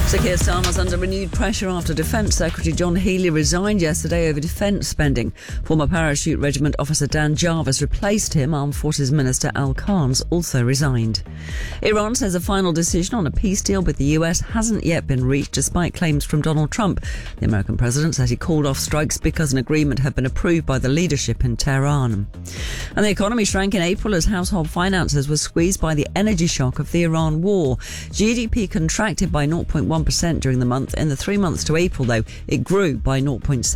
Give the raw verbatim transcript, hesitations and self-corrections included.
Sir Keir Starmer's under renewed pressure after Defence Secretary John Healey resigned yesterday over defence spending. Former Parachute Regiment officer Dan Jarvis replaced him. Armed Forces Minister Al Khan's also resigned. Iran says a final decision on a peace deal with the U S hasn't yet been reached, despite claims from Donald Trump. The American president said he called off strikes because an agreement had been approved by the leadership in Tehran. And the economy shrank in April as household finances were squeezed by the energy shock of the Iran war. G D P contracted by zero point one percent during the month. In the three months to April, though, it grew by zero point seven percent.